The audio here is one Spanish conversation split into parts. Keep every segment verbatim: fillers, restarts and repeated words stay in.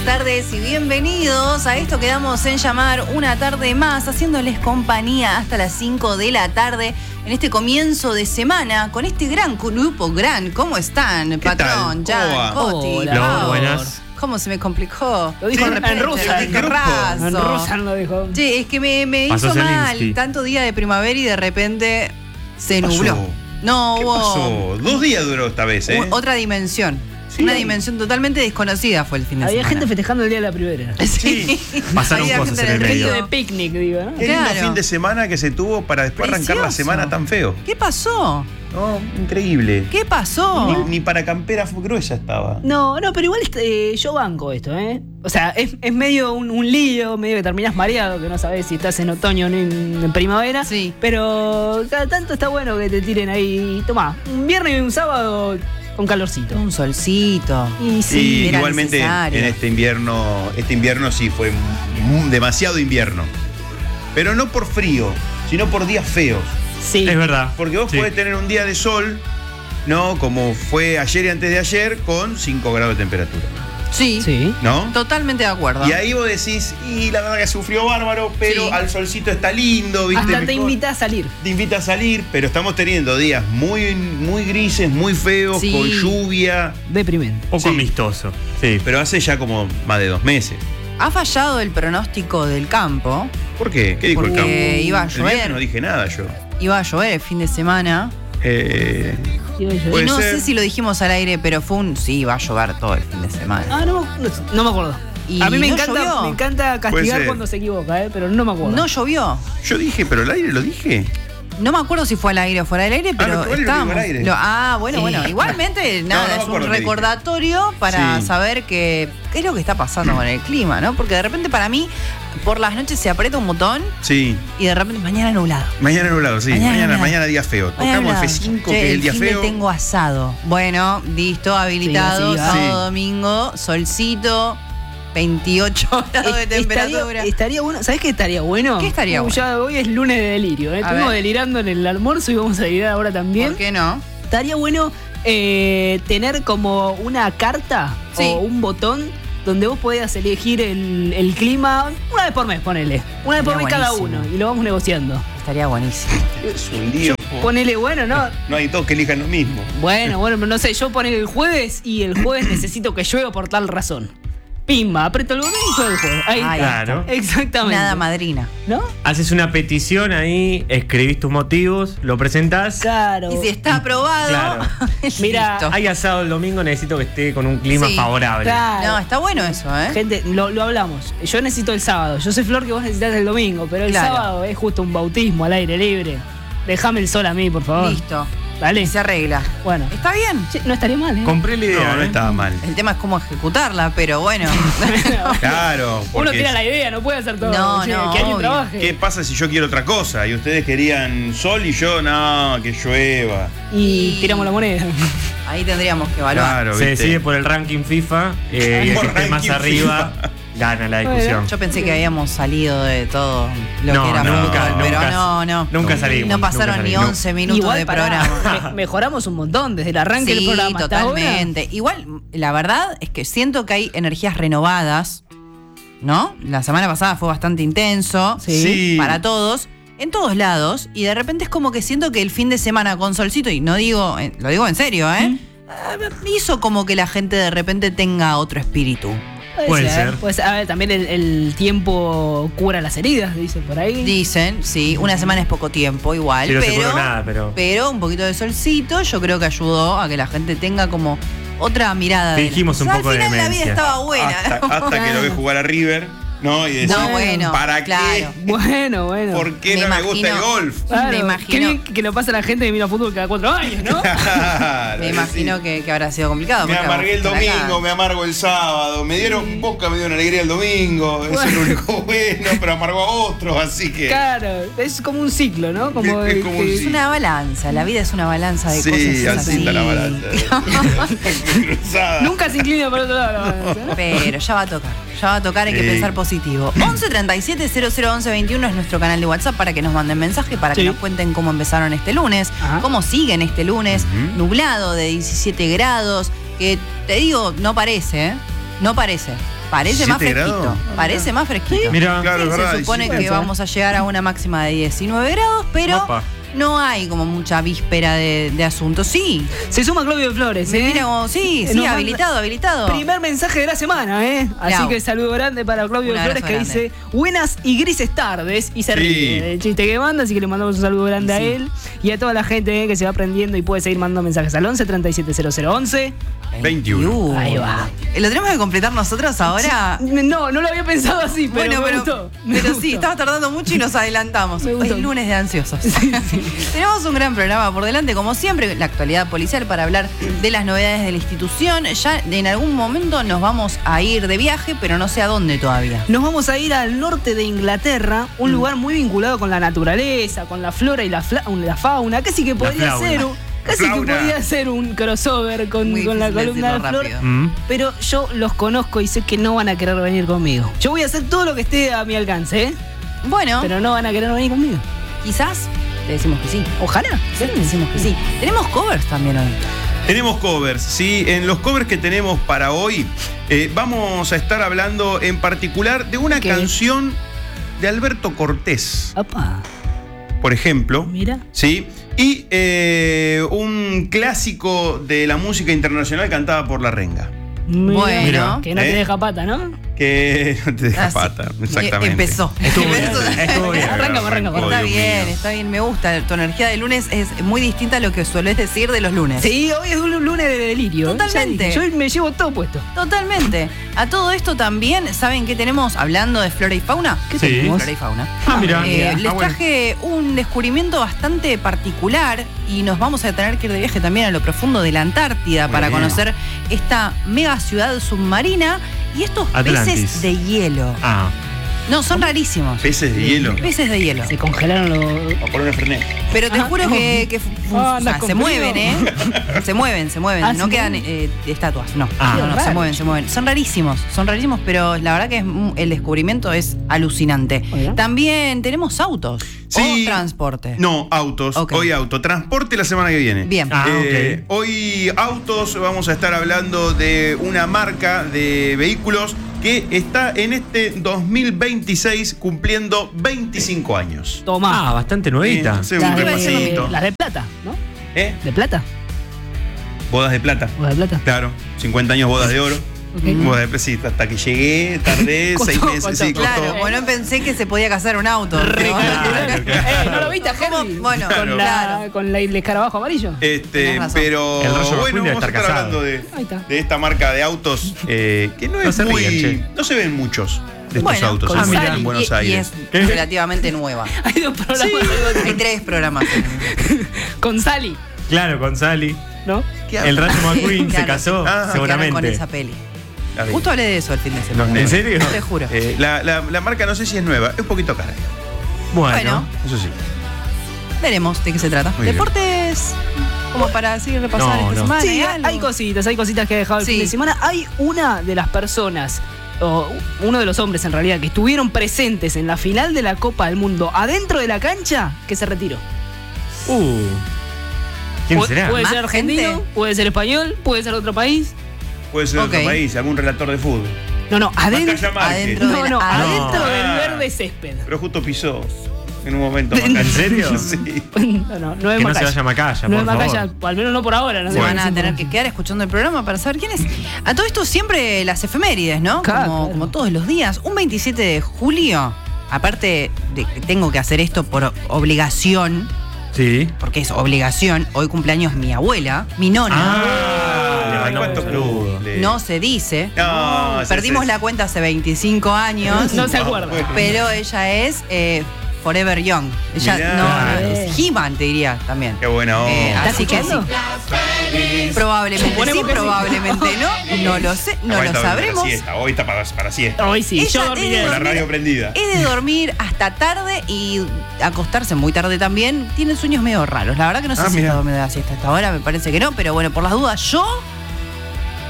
tardes y bienvenidos a esto que damos en llamar Una Tarde Más, haciéndoles compañía hasta las cinco de la tarde en este comienzo de semana con este gran grupo, gran. ¿Cómo están, patrón? Jan, Coti, Hola, Pau. buenas. ¿Cómo se me complicó? Lo dijo De en repente, rusa, qué en raso. En rusa lo dijo. Sí, es que me, me Pasó hizo mal Zelensky. tanto día de primavera y de repente se ¿Qué pasó? nubló. No ¿Qué hubo pasó? Dos días duró esta vez, ¿eh? u- otra dimensión. Sí. Una dimensión totalmente desconocida fue el fin de Había semana. gente festejando el día de la primavera. Sí. Pasaron Había cosas gente en el río. medio. De picnic, digo, ¿no? Qué lindo Claro. fin de semana que se tuvo para después arrancar la Precioso. semana tan feo. ¿Qué pasó? No, increíble. ¿Qué pasó? Ni, ni para campera gruesa estaba. No, no, pero igual este, yo banco esto, ¿eh? O sea, es, es medio un, un lío, medio que terminás mareado, que no sabes si estás en otoño o en, en primavera. Sí. Pero cada tanto está bueno que te tiren ahí. Tomá, un viernes y un sábado con calorcito. Un solcito. Y sí. Sí, era igualmente necesario. en este invierno, este invierno sí fue mu- demasiado invierno. Pero no por frío, sino por días feos. Sí. Es verdad. Porque vos Sí. podés tener un día de sol, ¿no? Como fue ayer y antes de ayer, con cinco grados de temperatura. Sí. Sí. ¿No? Totalmente de acuerdo. Y ahí vos decís, y la verdad que sufrió bárbaro, pero Sí. al solcito está lindo, ¿viste? Hasta te Mejor. invita a salir. Te invita a salir, pero estamos teniendo días muy, muy grises, muy feos, Sí. con lluvia. Deprimente. Poco Sí. amistoso. Sí. Pero hace ya como más de dos meses. Ha fallado el pronóstico del campo. ¿Por qué? ¿Qué dijo Porque el campo? iba a El viernes llover. no dije nada yo. Iba a llover el fin de semana. Eh, Digo yo. Puede y no ser. sé si lo dijimos al aire, pero fue un. Sí, iba a llover todo el fin de semana. Ah, no, no, no me acuerdo. Y A mí me no encanta, llovió. me encanta Puede castigar ser. cuando se equivoca, ¿eh? Pero no me acuerdo. No llovió. yo dije, pero el aire lo dije. No me acuerdo si fue al aire o fuera del aire, pero no, igual lo digo estábamos. al aire. Lo- ah, bueno, Sí. bueno. Igualmente, nada, no me es un acuerdo qué dije. recordatorio para Sí. saber que, qué es lo que está pasando con el clima, ¿no? Porque de repente para mí, por las noches se aprieta un botón Sí. y de repente mañana nublado. Mañana nublado, sí. Mañana Mañana, nublado. mañana día feo. Mañana Tocamos nublado. F cinco, Che, que es el día fin de feo. tengo asado. Bueno, listo, habilitado, Sí, así va. sábado, Sí. domingo, solcito, veintiocho grados de Es- temperatura. Estaría, estaría bueno, ¿sabés qué estaría bueno? ¿Qué estaría Uh, bueno? Ya hoy es lunes de delirio, ¿eh? A Estuvimos ver. delirando en el almuerzo y vamos a delirar ahora también. ¿Por qué no? Estaría bueno eh, tener como una carta Sí. o un botón donde vos podías elegir el, el clima una vez por mes, ponele. Una vez por mes Estaría cada buenísimo. uno y lo vamos negociando. Estaría buenísimo. Es un lío. Ponele, bueno, ¿no? No hay dos que elijan lo mismo. Bueno, bueno, pero no sé, yo ponele el jueves y el jueves necesito que llueva por tal razón. Pimba, aprieto el botón y llueve el jueves. Ahí Ahí está. Claro. Exactamente. Nada madrina. ¿No? Haces una petición ahí, escribís tus motivos, lo presentás. Claro. Y si está aprobado, Claro. Mira, listo. Hay asado el domingo, necesito que esté con un clima Sí. favorable. Claro. No, está bueno eso, ¿eh? Gente, lo, lo hablamos. Yo necesito el sábado. Yo sé, Flor, que vos necesitas el domingo, pero el Claro. sábado es justo un bautismo al aire libre. Déjame el sol a mí, por favor. Listo. Dale. Y se arregla. Bueno. Está bien. Che, no estaría mal, ¿eh? Compré la idea. No, no ¿eh? estaba mal. El tema es cómo ejecutarla, pero bueno. Claro. Uno porque tira la idea, no puede hacer todo. No, che, no, que alguien obvio. trabaje. ¿Qué pasa si yo quiero otra cosa? Y ustedes querían sol y yo, no, que llueva. Y Y- tiramos la moneda. Ahí tendríamos que evaluar. Claro, Se ¿viste? decide por el ranking FIFA eh, y el Por que esté más ranking arriba gana la discusión. Yo pensé que habíamos salido de todo lo No, que era nunca, fútbol, pero nunca- no, no. nunca salimos, No pasaron nunca ni salimos. once minutos de pará, programa. me- mejoramos un montón desde el arranque del Sí, programa. ¿Estás buena? totalmente. Igual, la verdad es que siento que hay energías renovadas, ¿no? La semana pasada fue bastante intenso Sí. Sí. para todos, en todos lados, y de repente es como que siento que el fin de semana con solcito, y no digo, eh, lo digo en serio, ¿eh? Eh, hizo como que la gente de repente tenga otro espíritu. Puede ser. Pues, a ver, también el, el tiempo cura las heridas, dicen por ahí. Dicen, sí, una semana es poco tiempo igual, Sí, no se pero, curó nada, pero- pero un poquito de solcito yo creo que ayudó a que la gente tenga como otra mirada. de- Fingimos un O sea, poco al de final la vida demencia. estaba buena. Hasta, ¿no? hasta que lo ve jugar a River, ¿no? Y decís, No, bueno, ¿para claro. qué? Bueno, bueno. ¿Por qué Me no me gusta el imagino- golf? Claro, Me Qué imagino- bien que lo pasa la gente que mira fútbol cada cuatro años, ¿no? Claro, Me imagino sí. que, que habrá sido complicado. Me porque amargué el vamos a estar acá. domingo, me amargo el sábado. Me dieron Boca, me dieron alegría el domingo. Eso es lo único bueno, pero amargó a otros, así que. Claro, es como un ciclo, ¿no? Como, Es de como que- un Es ciclo. una balanza, la vida es una balanza de Sí, cosas así así. está la balanza. Cruzada. Nunca se inclina para otro lado. la balanza, ¿no? Pero ya va a tocar, ya va a tocar, hay que Sí. pensar positivo. once treinta y siete cero cero once veintiuno es nuestro canal de WhatsApp para que nos manden mensaje, para Sí. que nos cuenten cómo empezaron este lunes, Ajá. cómo siguen este lunes, Ujú. nublado de diecisiete grados, que te digo, no parece, ¿eh? No parece. Parece más ¿siete fresquito. grados? Parece más fresquito. Mira, Claro, Sí, es verdad. se supone diecisiete. que vamos a llegar a una máxima de diecinueve grados, pero Opa. no hay como mucha víspera de, de asunto. Sí, Se suma Claudio Flores, me ¿eh? mira como, sí, Nos sí, manda- habilitado, habilitado. Primer mensaje de la semana, ¿eh? Así Clau. que saludo grande para Claudio Un Flores abrazo que grande. dice buenas y grises tardes y se Sí. ríe del chiste que manda, así que le mandamos un saludo grande a Sí. él y a toda la gente, ¿eh? Que se va aprendiendo y puede seguir mandando mensajes al once treinta y siete cero cero once. veintiuno. Ahí va. ¿Lo tenemos que completar nosotros ahora? No, no lo había pensado así, pero Bueno, me pero, gustó. me pero gustó. sí, estamos tardando mucho y nos adelantamos. Me Hoy gustó. es lunes de ansiosos. Tenemos un gran programa por delante, como siempre, la actualidad policial para hablar de las novedades de la institución. Ya en algún momento nos vamos a ir de viaje, pero no sé a dónde todavía. Nos vamos a ir al norte de Inglaterra, un Mm. lugar muy vinculado con la naturaleza, con la flora y la, fla- la fauna. Casi que podría fauna. ser un, casi que fauna. podría ser un crossover con, Muy con la difícil columna de decirlo flor. rápido. Mm. Pero yo los conozco y sé que no van a querer venir conmigo. Yo voy a hacer todo lo que esté a mi alcance, ¿eh? Bueno, Pero no van a querer venir conmigo. quizás le decimos que sí. Ojalá. Sí, le decimos que sí. Tenemos covers también hoy. Tenemos covers, sí. En los covers que tenemos para hoy, eh, vamos a estar hablando en particular de una ¿Qué? canción de Alberto Cortés, Apa, por ejemplo. mira. Sí. Y eh, un clásico de la música internacional cantada por La Renga. Mira. Bueno. Que no ¿Eh? te deja pata, ¿no? Que no te deja Ah, sí. pata, Eh, exactamente. Empezó. Estuvo bien, Empezó. estuvo bien. Arranca, arranca, Arrancó, Está Dios bien, mío. está bien, me gusta. Tu energía de lunes es muy distinta a lo que sueles decir de los lunes. Sí, hoy es un lunes de delirio. ¿eh? Ya Totalmente. dije, Yo me llevo todo puesto. Totalmente. A todo esto también, ¿saben qué tenemos hablando de flora y fauna? ¿Qué Sí. tenemos? Flora y fauna. Ah, mira. Eh, Ah, les bueno. traje un descubrimiento bastante particular y nos vamos a tener que ir de viaje también a lo profundo de la Antártida Muy para bien. conocer esta mega ciudad submarina y estos Atlantis. peces de hielo. Ah, No, son rarísimos. Peces de hielo. Peces de hielo. Se congelaron los. Vamos a poner un Fernet. Pero te Ah, juro no. que, que fu- Ah, o andas sea, con se frío. mueven, ¿eh? Se mueven, se mueven. Ah, no ¿se quedan mueven? eh, estatuas, no. Ah. no, no, se Raro. mueven, se mueven. Son rarísimos, son rarísimos, pero la verdad que es, mm, el descubrimiento es alucinante. Oiga. También tenemos autos Sí. o transporte. No, autos. Ok. Hoy auto. Transporte la semana que viene. Bien. Ah, Eh, ok. Hoy autos, vamos a estar hablando de una marca de vehículos que está en este dos mil veintiséis cumpliendo veinticinco años. Toma. ah, bastante nuevita. Sí, un las, repasito. de, las de plata, ¿no? ¿Eh? ¿De plata? Bodas de plata. ¿O de plata? Claro, cincuenta años bodas de oro. Ok. Bodas de plata, sí, hasta que llegué, tardé Costó, seis meses, costó. sí, costó. Claro, bueno, pensé que se podía casar un auto. pero- Claro, claro. Eh, ¿no lo viste a ¿Cómo? Henry? Bueno, con, claro. la, claro. con la, el escarabajo amarillo. Este, Tenés razón. pero El Rayo bueno, McQueen debe vamos a estar estar casado. hablando de, Ahí está. de esta marca de autos eh, que no No es se muy. rían, che. No se ven muchos de estos Bueno, autos con en, Sally. en Buenos y, y Aires. es ¿Qué? relativamente nueva. Hay dos programas Hay tres programas. con Sally, Claro, con Sally. ¿no? El Rayo McQueen se Claro. casó, Ah, Se quedaron con seguramente. esa peli. La vi. Justo hablé de eso el fin de semana. Los ¿En serio? Te juro. Eh, la, la- la marca no sé si es nueva, es un poquito cara. Bueno, Bueno. Eso sí. Veremos de qué se trata. Muy bien. Deportes, como para seguir repasando No, esta no. semana. Sí, ¿hay algo? hay cositas, hay cositas que ha dejado el Sí. fin de semana. Hay una de las personas, o uno de los hombres en realidad, que estuvieron presentes en la final de la Copa del Mundo adentro de la cancha, que se retiró. Uh. ¿Quién Pu- será? Puede ¿Más ser argentino, gente? puede ser español, puede ser de otro país. Puede ser de Ok. otro país, algún relator de fútbol. No, no, adentro. Macaya Márquez. adentro. No, no, Ah. adentro No. del Ah. verde césped. Pero justo pisó en un momento. ¿En Macaya. serio? Sí. No, no, no es Que no se Macaya. vaya Macaya, No por es Macaya, favor. al menos no por ahora. No Se sé van a cuándo. tener que quedar escuchando el programa para saber quién es. A todo esto siempre las efemérides, ¿no? Claro, como, claro. como todos los días. Un veintisiete de julio, aparte de que tengo que hacer esto por obligación, Sí. porque es obligación, hoy cumpleaños mi abuela, mi nona. Ah, le Ay, mandamos cuánto un saludo. cumple. No se dice. No, Perdimos ese- la cuenta hace veinticinco años. No se acuerda. bueno. Pero ella es eh, Forever Young. Ella Mirá. no, Claro. es He-Man, te diría también. Qué buena onda. Eh, ¿Estás así que sí. escuchando? Probablemente sí, Suponemos que sí. probablemente no. No lo sé, no Hoy lo está para sabremos. siesta, hoy está para, para siesta. Hoy sí, Ella yo es dormiré. de Con la dormir. radio prendida. Es de dormir hasta tarde y acostarse muy tarde también. Tienen sueños medio raros. La verdad que no sé Ah, si mirá. está dormida la siesta hasta ahora, me parece que no, pero bueno, por las dudas, yo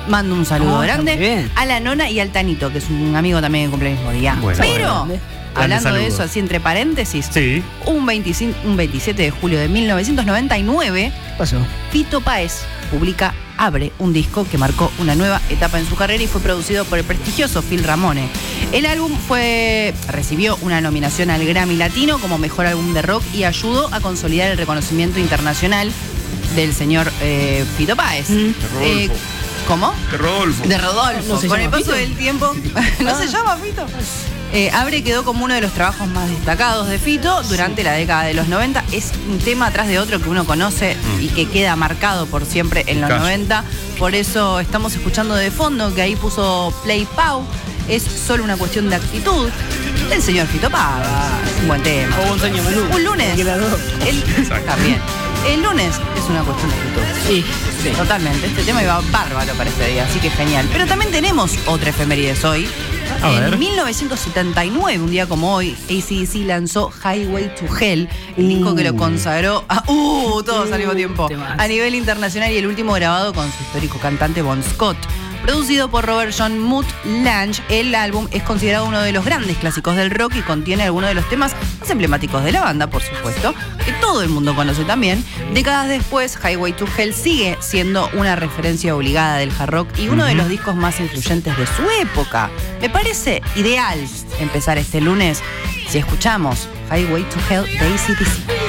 mando un saludo Oh, está muy grande bien. a la nona y al Tanito, que es un amigo también que cumple el mismo día. Bueno, Pero, grande. hablando Grande de saludo. eso, así entre paréntesis, Sí. un, veinticinco, un veintisiete de julio de mil novecientos noventa y nueve, ¿Qué pasó? Fito Páez publica Abre, un disco que marcó una nueva etapa en su carrera y fue producido por el prestigioso Phil Ramone. El álbum fue, recibió una nominación al Grammy Latino como mejor álbum de rock y ayudó a consolidar el reconocimiento internacional del señor eh, Fito Páez. Mm. De Eh, Rodolfo. ¿Cómo? De Rodolfo. De Rodolfo. ¿No se Con el llama paso Fito? del tiempo. ¿No se llama Fito? Eh, Abre quedó como uno de los trabajos más destacados de Fito durante la década de los noventa. Es un tema atrás de otro que uno conoce y que queda marcado por siempre en los Caso. noventa. Por eso estamos escuchando de fondo que ahí puso Play Pau. Es solo una cuestión de actitud. El señor Fito Páez. Un buen tema. O un sueño menú. Un lunes. Que las dos. El, también. El lunes es una cuestión de actitud. Sí, sí. Totalmente, este tema iba bárbaro para este día, así que genial. Pero también tenemos otra efemérides hoy. A en ver. mil novecientos setenta y nueve, un día como hoy, A C D C lanzó Highway to Hell, el disco que lo consagró a, uh, todos al mismo tiempo, temazo. a nivel internacional y el último grabado con su histórico cantante Bon Scott. Producido por Robert John Mutt Lange, el álbum es considerado uno de los grandes clásicos del rock y contiene algunos de los temas más emblemáticos de la banda, por supuesto, que todo el mundo conoce también. Décadas después, Highway to Hell sigue siendo una referencia obligada del hard rock y uno de los discos más influyentes de su época. Me parece ideal empezar este lunes si escuchamos Highway to Hell de A C D C.